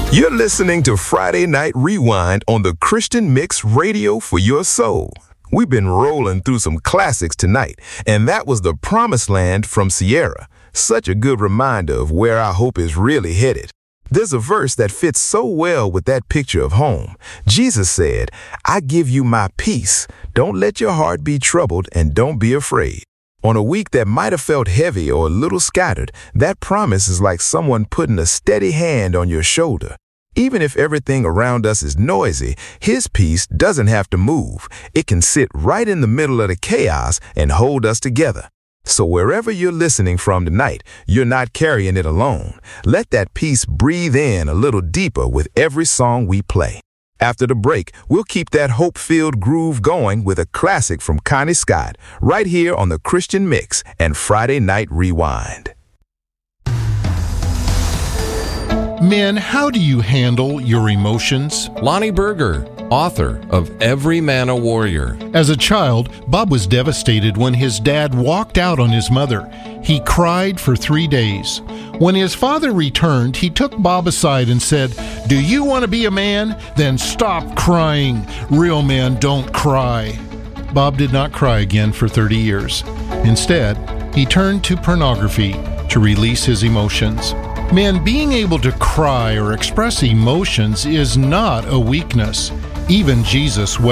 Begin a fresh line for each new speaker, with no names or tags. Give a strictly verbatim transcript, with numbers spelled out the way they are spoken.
You're listening to Friday Night Rewind on the Christian Mix Radio for your soul. We've been rolling through some classics tonight, and that was The Promised Land from Sierra. Such a good reminder of where our hope is really headed. There's a verse that fits so well with that picture of home. Jesus said, "I give you my peace. Don't let your heart be troubled and don't be afraid." On a week that might have felt heavy or a little scattered, that promise is like someone putting a steady hand on your shoulder. Even if everything around us is noisy, His peace doesn't have to move. It can sit right in the middle of the chaos and hold us together. So wherever you're listening from tonight, you're not carrying it alone. Let that peace breathe in a little deeper with every song we play. After the break, we'll keep that hope-filled groove going with a classic from Connie Scott, right here on the Christian Mix and Friday Night Rewind.
Men, how do you handle your emotions?
Lonnie Berger, author of Every Man a Warrior.
As a child, Bob was devastated when his dad walked out on his mother. He cried for three days. When his father returned, he took Bob aside and said, "Do you want to be a man? Then stop crying. Real men don't cry." Bob did not cry again for thirty years. Instead, he turned to pornography to release his emotions. Men, being able to cry or express emotions is not a weakness. Even Jesus wept.